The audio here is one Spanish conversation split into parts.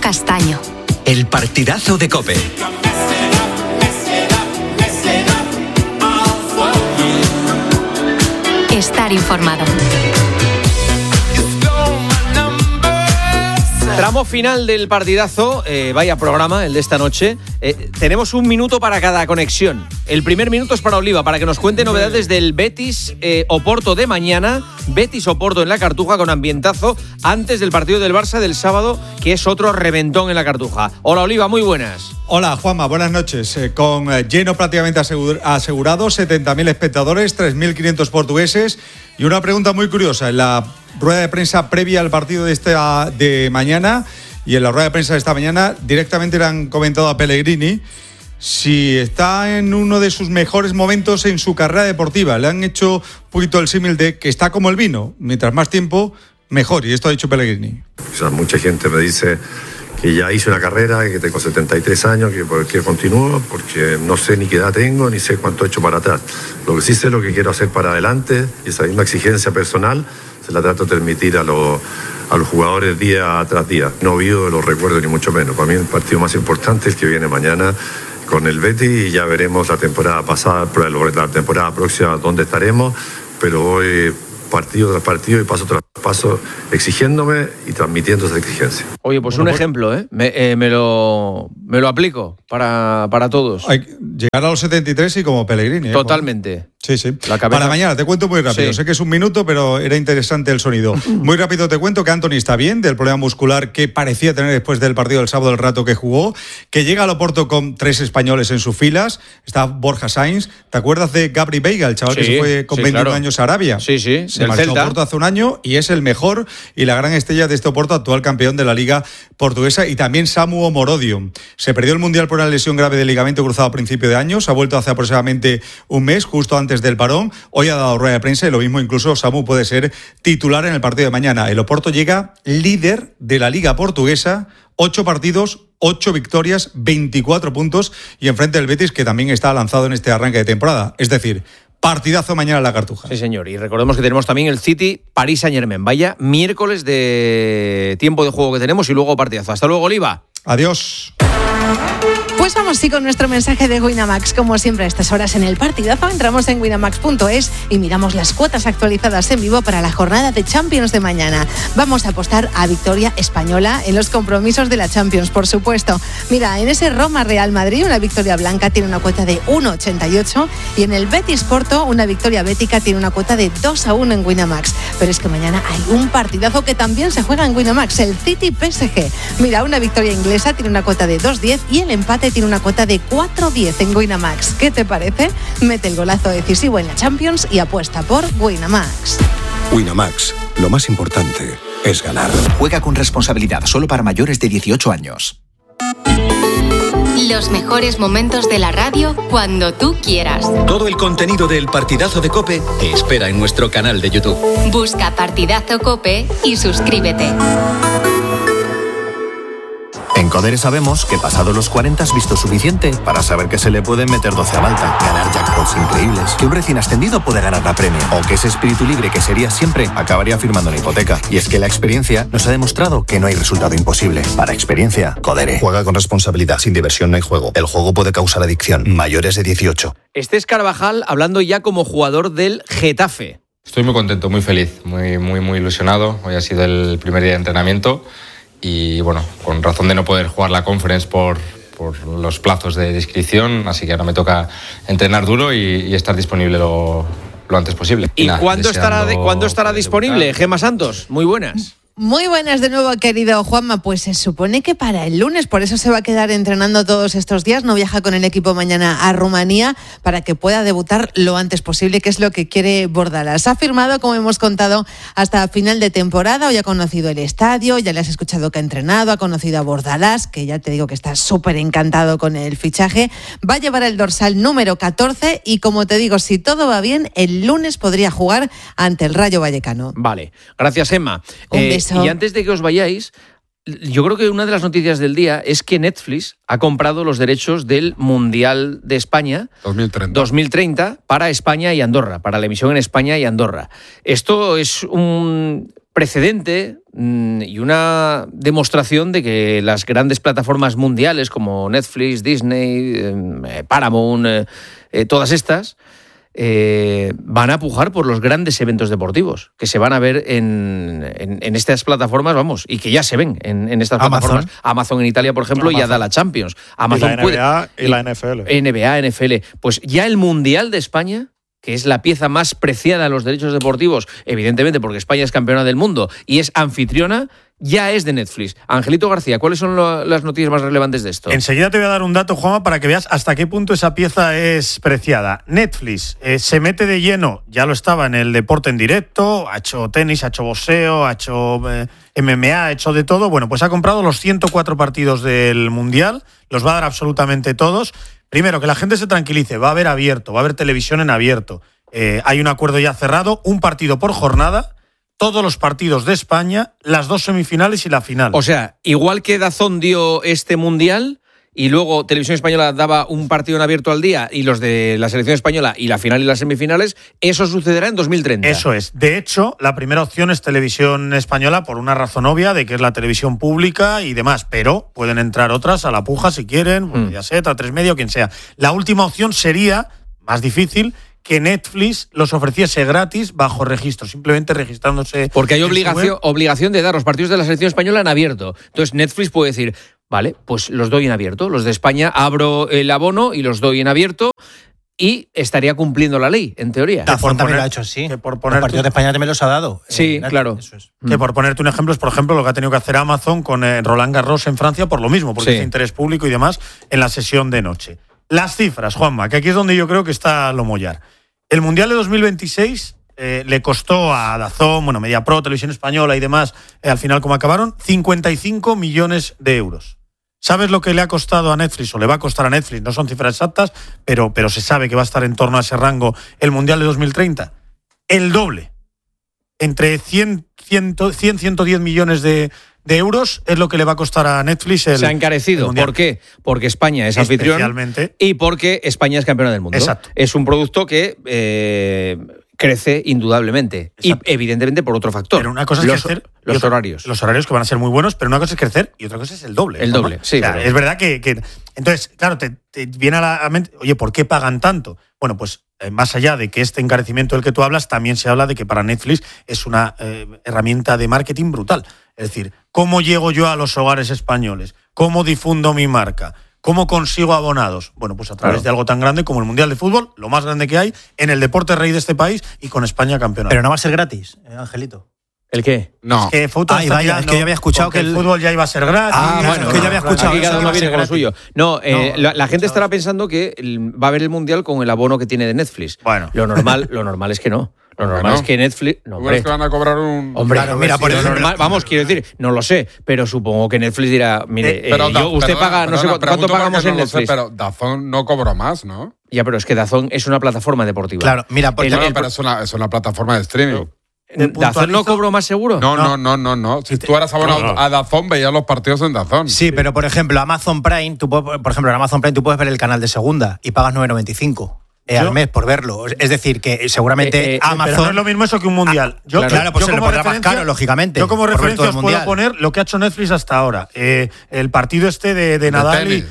Castaño. El partidazo de COPE. Estar informado. Tramo final del partidazo, vaya programa el de esta noche. Tenemos un minuto para cada conexión. El primer minuto es para Oliva, para que nos cuente novedades del Betis Oporto de mañana. Betis Oporto en la Cartuja con ambientazo antes del partido del Barça del sábado, que es otro reventón en la Cartuja. Hola Oliva, muy buenas. Hola Juanma, buenas noches. Con lleno prácticamente asegurado, 70.000 espectadores, 3.500 portugueses. Y una pregunta muy curiosa, en la rueda de prensa previa al partido de mañana y en la rueda de prensa de esta mañana directamente le han comentado a Pellegrini si está en uno de sus mejores momentos en su carrera deportiva. Le han hecho un poquito el símil de que está como el vino, mientras más tiempo, mejor, y esto ha dicho Pellegrini. O sea, mucha gente me dice que ya hice una carrera, que tengo 73 años, que por qué continúo, porque no sé ni qué edad tengo, ni sé cuánto he hecho para atrás. Lo que sí sé es lo que quiero hacer para adelante, y esa misma exigencia personal se la trato de transmitir a los jugadores día tras día. No olvido los recuerdos ni mucho menos. Para mí el partido más importante es el que viene mañana con el Betis, y ya veremos la temporada pasada, la temporada próxima dónde estaremos, pero voy partido tras partido y paso tras paso exigiéndome y transmitiendo esa exigencia. Oye, pues un ejemplo, me lo aplico para todos. Hay que llegar a los 73 y como Pellegrini. Totalmente. Sí. Para mañana, te cuento muy rápido. Sí. Sé que es un minuto, pero era interesante el sonido. Muy rápido te cuento que Antony está bien, del problema muscular que parecía tener después del partido del sábado, el rato que jugó, que llega al Oporto con 3 españoles en sus filas. Está Borja Sainz. ¿Te acuerdas de Gabri Veiga, el chaval que se fue con 21 años a Arabia? Sí. Se marchó a Oporto hace un año y es el mejor y la gran estrella de este Oporto, actual campeón de la Liga Portuguesa. Y también Samu Omorodio. Se perdió el Mundial por una lesión grave de ligamento cruzado a principio de año. Se ha vuelto hace aproximadamente un mes, justo antes del parón. Hoy ha dado rueda de prensa y lo mismo, incluso Samu puede ser titular en el partido de mañana. El Oporto llega líder de la Liga Portuguesa, 8 partidos, 8 victorias, 24 puntos, y enfrente del Betis, que también está lanzado en este arranque de temporada. Es decir, partidazo mañana en la Cartuja. Sí, señor. Y recordemos que tenemos también el City Paris Saint-Germain. Vaya miércoles de tiempo de juego que tenemos y luego partidazo. Hasta luego, Oliva. Adiós. Pues vamos con nuestro mensaje de Winamax. Como siempre a estas horas en el partidazo, entramos en winamax.es y miramos las cuotas actualizadas en vivo para la jornada de Champions de mañana. Vamos a apostar a victoria española en los compromisos de la Champions, por supuesto. Mira, en ese Roma-Real Madrid, una victoria blanca tiene una cuota de 1,88 y en el Betis-Porto, una victoria bética tiene una cuota de 2-1 en Winamax. Pero es que mañana hay un partidazo que también se juega en Winamax, el City-PSG. Mira, una victoria inglesa tiene una cuota de 2,10 y el empate tiene una cuota de 4,10 en Winamax. ¿Qué te parece? Mete el golazo decisivo en la Champions y apuesta por Winamax. Winamax, lo más importante es ganar. Juega con responsabilidad, solo para mayores de 18 años. Los mejores momentos de la radio cuando tú quieras. Todo el contenido del partidazo de COPE te espera en nuestro canal de YouTube. Busca Partidazo COPE y suscríbete. En Codere sabemos que pasados los 40 has visto suficiente para saber que se le pueden meter 12 a Malta, ganar jackpots increíbles, que un recién ascendido puede ganar la Premier, o que ese espíritu libre que serías siempre acabaría firmando una hipoteca. Y es que la experiencia nos ha demostrado que no hay resultado imposible. Para experiencia, Codere. Juega con responsabilidad, sin diversión no hay juego. El juego puede causar adicción. Mayores de 18. Este es Carvajal hablando ya como jugador del Getafe. Estoy muy contento, muy feliz, muy ilusionado. Hoy ha sido el primer día de entrenamiento. Y bueno, con razón de no poder jugar la Conference por los plazos de inscripción, así que ahora me toca entrenar duro y estar disponible lo antes posible. ¿Y cuándo estará disponible, Gemma Santos? Muy buenas. Muy buenas de nuevo, querido Juanma. Pues se supone que para el lunes, por eso se va a quedar entrenando todos estos días. No viaja con el equipo mañana a Rumanía para que pueda debutar lo antes posible, que es lo que quiere Bordalas. Ha firmado, como hemos contado, hasta final de temporada. Hoy ha conocido el estadio, ya le has escuchado que ha entrenado, ha conocido a Bordalas, que ya te digo que está súper encantado con el fichaje. Va a llevar el dorsal número 14 y, como te digo, si todo va bien, el lunes podría jugar ante el Rayo Vallecano. Vale, gracias, Emma. Un beso. Y antes de que os vayáis, yo creo que una de las noticias del día es que Netflix ha comprado los derechos del Mundial de España 2030 para España y Andorra, para la emisión en España y Andorra. Esto es precedente y una demostración de que las grandes plataformas mundiales como Netflix, Disney, Paramount, todas estas, van a pujar por los grandes eventos deportivos que se van a ver en estas plataformas, vamos, y que ya se ven en estas plataformas. Amazon en Italia, por ejemplo, ya da la Champions. Amazon y la NBA y la NFL. NBA, NFL. Pues ya el Mundial de España, que es la pieza más preciada de los derechos deportivos, evidentemente porque España es campeona del mundo y es anfitriona, ya es de Netflix. Angelito García, ¿cuáles son las noticias más relevantes de esto? Enseguida te voy a dar un dato, Juanma, para que veas hasta qué punto esa pieza es preciada. Netflix se mete de lleno, ya lo estaba en el deporte en directo, ha hecho tenis, ha hecho boxeo, ha hecho MMA, ha hecho de todo. Bueno, pues ha comprado los 104 partidos del Mundial, los va a dar absolutamente todos. Primero, que la gente se tranquilice, va a haber abierto, va a haber televisión en abierto. Hay un acuerdo ya cerrado, un partido por jornada, todos los partidos de España, las 2 semifinales y la final. O sea, igual que DAZN dio este Mundial y luego Televisión Española daba un partido en abierto al día y los de la selección española y la final y las semifinales, eso sucederá en 2030. Eso es. De hecho, la primera opción es Televisión Española por una razón obvia de que es la televisión pública y demás, pero pueden entrar otras a la puja si quieren, Mediaset, A3 Media o quien sea. La última opción sería, más difícil, que Netflix los ofreciese gratis bajo registro, simplemente registrándose. Porque hay obligación de dar los partidos de la selección española en abierto. Entonces Netflix puede decir, vale, pues los doy en abierto. Los de España abro el abono y los doy en abierto y estaría cumpliendo la ley, en teoría. DAZN también lo ha hecho así. Los partidos de España también los ha dado. Sí, claro. Eso es. Que por ponerte un ejemplo es, por ejemplo, lo que ha tenido que hacer Amazon con Roland Garros en Francia por lo mismo, porque es de interés público y demás en la sesión de noche. Las cifras, Juanma, que aquí es donde yo creo que está lo mollar. El Mundial de 2026 le costó a DAZN, MediaPro, Televisión Española y demás, al final como acabaron, 55 millones de euros. ¿Sabes lo que le ha costado a Netflix o le va a costar a Netflix? No son cifras exactas, pero se sabe que va a estar en torno a ese rango el Mundial de 2030. El doble. Entre 110 millones de euros es lo que le va a costar a Netflix. Se ha encarecido. ¿Por qué? Porque España es anfitrión y porque España es campeona del mundo. Exacto. Es un producto que crece indudablemente. Exacto. Y evidentemente por otro factor. Pero una cosa es crecer. Los horarios. Los horarios que van a ser muy buenos, pero una cosa es crecer y otra cosa es el doble. El doble, sí. O sea, es verdad que... Entonces, claro, te viene a la mente, oye, ¿por qué pagan tanto? Bueno, pues más allá de que este encarecimiento del que tú hablas, también se habla de que para Netflix es una herramienta de marketing brutal. Es decir, ¿cómo llego yo a los hogares españoles? ¿Cómo difundo mi marca? ¿Cómo consigo abonados? Bueno, pues a través de algo tan grande como el Mundial de Fútbol, lo más grande que hay en el deporte rey de este país y con España campeona. Pero no va a ser gratis, Angelito. ¿El qué? No. Es que es que yo había escuchado que el fútbol ya iba a ser gratis. Bueno, es que yo había escuchado aquí cada uno viene con lo suyo. No, no, la gente estará pensando que va a haber el Mundial con el abono que tiene de Netflix. Bueno. Lo normal es que no. Lo normal es que Netflix... No, hombre. Es que van a cobrar un... Hombre, claro, mira, por eso normal, vamos, quiero decir, no lo sé, pero supongo que Netflix dirá, mire, usted paga, no sé cuánto pagamos en Netflix. Pero DAZN no cobró más, ¿no? Ya, pero es que DAZN es una plataforma deportiva. Claro, mira, pero es una plataforma de streaming. ¿DAZN no cobró más seguro? No. Si tú eras abonado a DAZN, veías los partidos en DAZN. Sí, pero por ejemplo, Amazon Prime, por ejemplo, en Amazon Prime tú puedes ver el canal de segunda y pagas 9,95. al mes por verlo. Es decir, que seguramente Amazon... Pero no es lo mismo eso que un mundial. Claro, pues se lo pondrá más caro, lógicamente. Yo como referencia os puedo poner lo que ha hecho Netflix hasta ahora. El partido este de Nadal y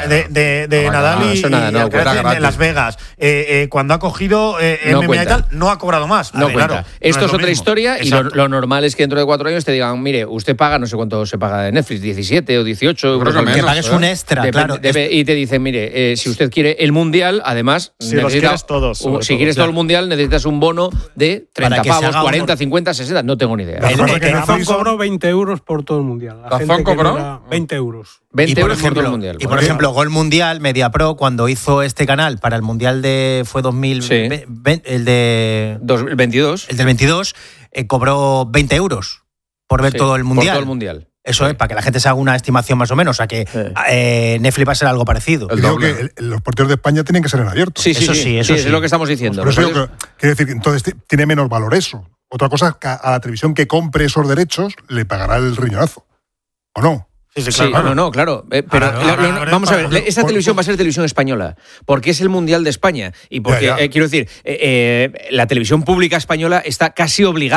de Las Vegas. Cuando ha cogido MMA y tal, no ha cobrado más. No cuenta. Esto es otra historia y lo normal es que dentro de 4 años te digan, mire, usted paga, no sé cuánto se paga de Netflix, 17 o 18 euros. Que pagues un extra, claro. Y te dicen, mire, si usted quiere el Mundial, además... Si quieres todos. Si quieres todo el Mundial, necesitas un bono de 30 pavos, 40, 50, 60, no tengo ni idea. DAZN cobró 20 euros por todo el Mundial. ¿DAZN cobró? 20 euros. 20 euros por todo el Mundial. Y por ejemplo, Gol Mundial, MediaPro, cuando hizo este canal para el Mundial fue 2020, el de 2022. El del 22, cobró 20 euros por ver todo el Mundial. Por todo el Mundial. Eso es, para que la gente se haga una estimación más o menos. O sea que Netflix va a ser algo parecido. Creo que los partidos de España tienen que ser en abierto. Sí, eso es lo que estamos diciendo. Por eso quiero decir que entonces tiene menos valor eso. Otra cosa es que a la televisión que compre esos derechos le pagará el riñonazo. ¿O no? Sí, claro. Pero vamos a ver, esta televisión va a ser televisión española, porque es el Mundial de España. Y porque, quiero decir, la televisión pública española está casi obligada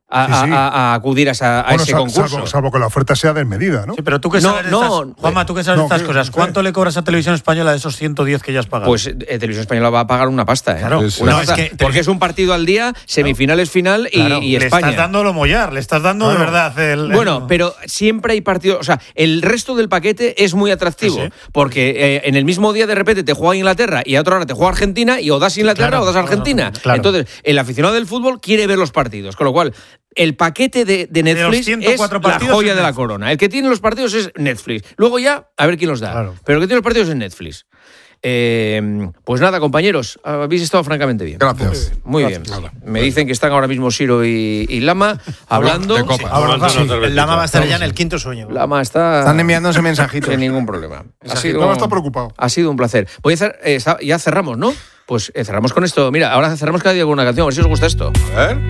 a acudir a ese concurso. Salvo que la oferta sea desmedida, ¿no? Sí, pero tú que sabes Juanma, tú que sabes estas cosas, ¿cuánto le cobras a Televisión Española de esos 110 que ya has pagado? Pues Televisión Española va a pagar una pasta, ¿eh? Claro, una pasta, porque es un partido al día, semifinales, final y España. Le estás dando lo mollar, le estás dando de verdad Bueno, pero siempre hay partidos, o sea, el resto del paquete es muy atractivo, porque en el mismo día de repente te juega Inglaterra y a otra hora te juega Argentina y o das Inglaterra o das Argentina. Entonces, el aficionado del fútbol quiere ver los partidos, con lo cual el paquete de Netflix es la joya de la corona. El que tiene los partidos es Netflix. Luego ya, a ver quién los da. Claro. Pero el que tiene los partidos es Netflix. Pues nada, compañeros, habéis estado francamente bien. Gracias. Muy bien. Me dicen que están ahora mismo Siro y Lama hablando. De copa. El Lama va a estar ya en el quinto sueño. Lama están enviándose mensajitos. Sin ningún problema. Lama está preocupado. Ha sido un placer. Voy a hacer, ya cerramos, ¿no? Pues cerramos con esto. Mira, ahora cerramos cada día con una canción. A ver si os gusta esto. A ver.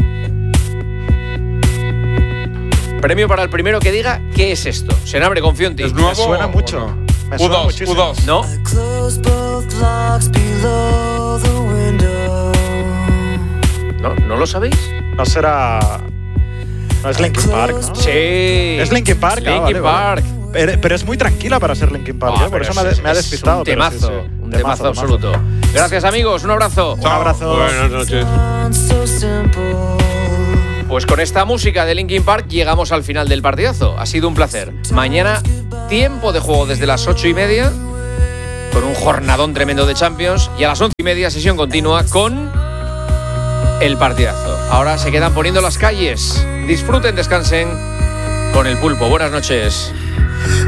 Premio para el primero que diga qué es esto. Senabre, confío en ti. ¿Es nuevo? Me suena mucho. No? Me suena muchísimo. U2. No. ¿No lo sabéis? No será. No es Linkin Park, ¿no? Sí. Es Linkin Park. Linkin Park. Vale. Pero es muy tranquila para ser Linkin Park, por eso me ha despistado. Un temazo, un temazo absoluto. Gracias, amigos. Un abrazo. Un abrazo. Buenas noches. Pues con esta música de Linkin Park llegamos al final del partidazo. Ha sido un placer. Mañana, tiempo de juego desde las 8:30, con un jornadón tremendo de Champions. Y a las 11:30, sesión continua con el partidazo. Ahora se quedan poniendo las calles. Disfruten, descansen con el pulpo. Buenas noches.